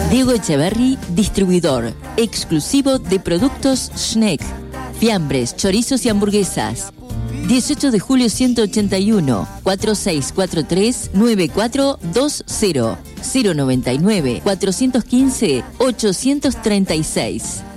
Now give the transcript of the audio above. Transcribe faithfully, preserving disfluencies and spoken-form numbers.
Diego Echeverry, distribuidor exclusivo de productos Schneck, fiambres, chorizos y hamburguesas. dieciocho de julio ciento ochenta y uno, cuatro seis cuatro tres, nueve cuatro dos cero, cero noventa y nueve, cuatrocientos quince, ochocientos treinta y seis.